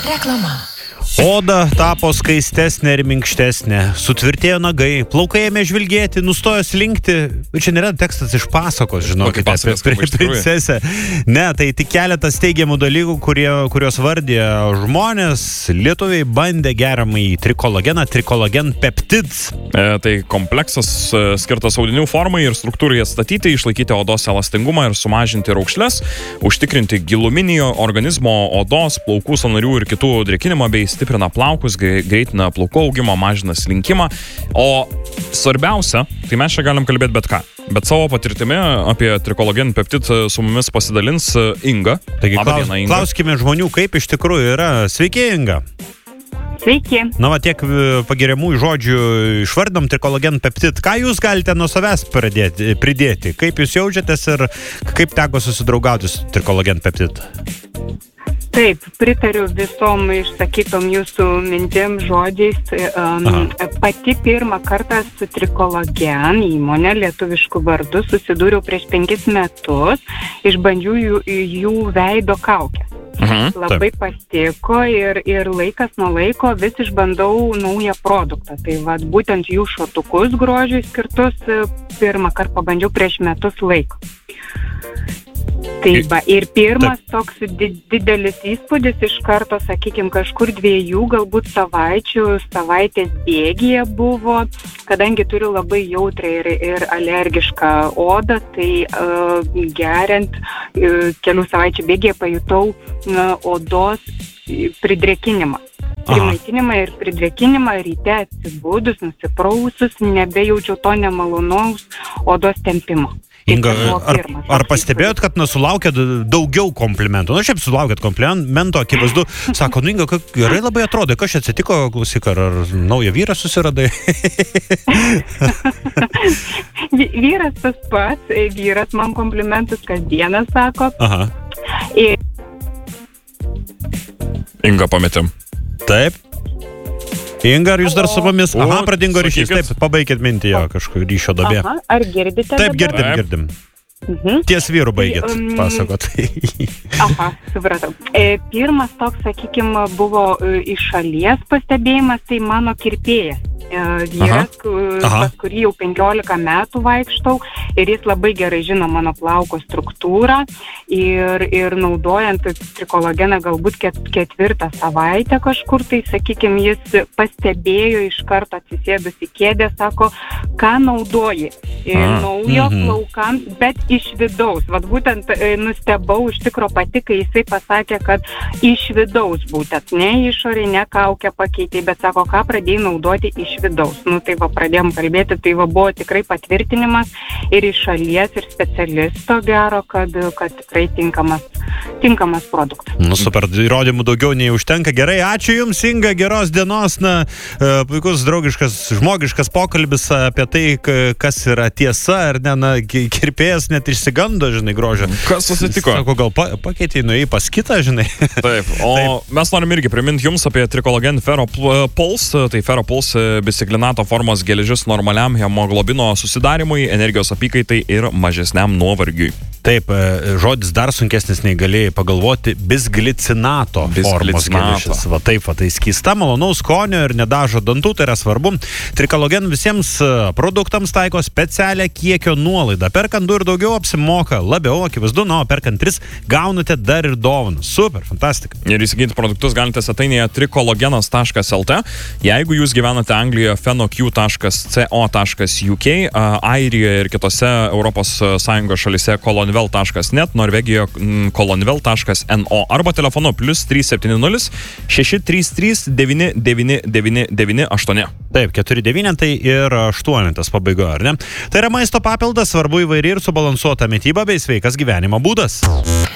Reklama. Oda tapo skaistesnė ir minkštesnė, sutvirtėjo nagai, plaukai ėmė žvilgėti, nustojo slinkti. Čia nėra tekstas iš pasakos, žinokite, apie princesę. Ne, tai tik keletas teigiamų dalykų, kurios vardė žmonės. Lietuviai bandė geriamąjį trikologeną, trikologen peptids. Tai kompleksas skirtas audinių formai ir struktūrai atstatyti, išlaikyti odos elastingumą ir sumažinti raukšles, užtikrinti giluminį organizmo, odos, plaukų sąnarių ir kitų drėkinimą bei stiprina plaukus, greitina plaukų augimą, mažina slinkimą. O svarbiausia, tai mes čia galim kalbėti bet ką. Bet savo patirtimi apie trikologen peptid su mumis pasidalins Inga. Taigi klauskime žmonių, kaip iš tikrųjų yra. Sveiki, Inga. Sveiki. Na, va, tiek pagiriamųjų žodžių išvardom trikologen peptid. Ką jūs galite nuo savęs pridėti? Kaip jūs jaučiatės ir kaip teko susidraugauti su trikologen peptid? Taip, pritariu visom išsakytom jūsų mintim žodžiais. Pati pirmą kartą su trikologen įmonė lietuviškų vardų susidūriau prieš 5 metus, išbandžiau jų veido kaukę. Labai patiko ir laikas nuo laiko vis išbandau naują produktą. Tai vat, būtent jų šotukus grožiui skirtus pirmą kartą pabandžiau prieš metus laiko. Taip, ir pirmas toks didelis įspūdis iš karto, sakykime, kažkur 2, galbūt savaitės bėgyje buvo, kadangi turiu labai jautrą ir alergišką odą, tai geriant kelių savaičių bėgyje pajutau odos pridrėkinimą. Primaitinimą ir pridrėkinimą, ryte atsibudus, nusiprausus, nebejaučiau to nemalonaus odos tempimo. Inga, ar pastebėjot, kad sulaukėt daugiau komplimentų? Šiaip sulaukėt komplimento, akivaizdu. Sako, Inga, gerai labai atrodo, kas čia atsitiko, klausyk, ar naują vyrą susiradai? Vyras tas pats, vyras man komplimentus kasdieną sako. Aha. Inga, pametėm. Taip. Inga, ar jūs dar su mumis? Aha, pradingo ryšys. Taip, pabaikit mintį jo, kažkokio ryšio dabė. Aha, ar girdite? Taip, girdim. Ties vyru baigėt, pasakot. Aha, supratau. Pirmas toks, sakykime, buvo iš šalies pastebėjimas, tai mano kirpėjas. Vyras, pas kurį jau 15 metų vaikštau ir jis labai gerai žino mano plauko struktūrą ir naudojant trikologeną galbūt 4 savaitę kažkur, tai sakykime, jis pastebėjo iš karto atsisėdus į kėdę, sako, ką naudoji naujo plaukams, bet iš vidaus. Vat būtent nustebau iš tikro pati, kai jisai pasakė, kad iš vidaus būtent, ne išorė, ne kaukę pakeitė, bet sako, ką pradėjai naudoti iš vidaus. Tai va, pradėjom kalbėti, tai va, buvo tikrai patvirtinimas ir iš šalies, ir specialisto gero, kad tikrai tinkamas produktas. Super, įrodymų daugiau nei užtenka. Gerai, ačiū Jums, Inga, geros dienos. Puikus, draugiškas, žmogiškas pokalbis apie tai, kas yra tiesa, ar ne, kirpėjas net išsigando, žinai, grožio. Kas susitiko? Sako, gal pakeitė, nuėjai pas kitą, žinai. Taip, mes norim irgi priminti Jums apie trikologen Ferropuls. Tai Ferropuls biciklinato formos geležis normaliam hemoglobino susidarimui, energijos apykaitai ir mažesniam nuovargiui. Taip, žodis dar sunkesnis nei galėjai pagalvoti, bisglicinato formos geležis. Va taip, tai skysta, malonaus skonio ir nedažo dantų, tai yra svarbu. Trikologen visiems produktams taiko specialią kiekio nuolaidą. Perkant 2 ir daugiau apsimoka labiau, akivaizdu, perkant 3 gaunate dar ir dovanų. Super, fantastika. Ir įsigyti produktus galite svetainėje trikologenas.lt. Jeigu jūs gyvenate Anglijoje, fenoq.co.uk, Airijoje ir kitose ES šalyse kolonvel.net, Norvegijoje kolonvel.no arba telefonu +370 633 99998. Taip, 49 tai ir 8 pabaigoje, ar ne? Tai yra maisto papildas, svarbu įvairi ir subalansuota mityba bei sveikas gyvenimo būdas.